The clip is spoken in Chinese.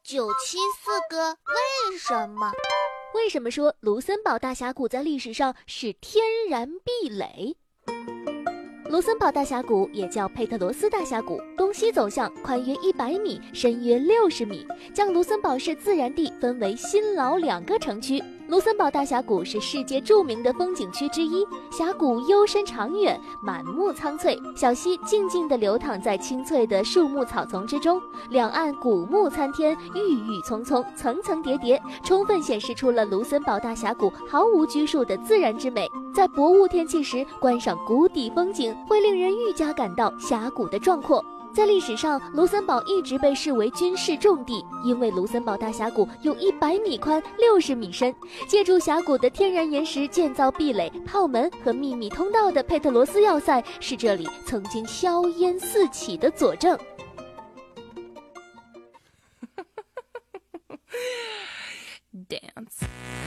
974个为什么？ 为什么说卢森堡大峡谷在历史上是天然壁垒？卢森堡大峡谷也叫佩特罗斯大峡谷，东西走向，宽约100米，深约60米，将卢森堡市自然地分为新老2个城区。卢森堡大峡谷是世界著名的风景区之一，峡谷幽深长远，满目苍翠，小溪静静地流淌在青翠的树木草丛之中，两岸古木参天，郁郁葱葱，层层叠叠，充分显示出了卢森堡大峡谷毫无拘束的自然之美。在薄雾天气时观赏谷底风景，会令人愈加感到峡谷的壮阔。在历史上，卢森堡一直被视为军事重地，因为卢森堡大峡谷有100米宽、60米深，借助峡谷的天然岩石建造壁垒、炮门和秘密通道的佩特罗斯要塞，是这里曾经硝烟四起的佐证。 Dance.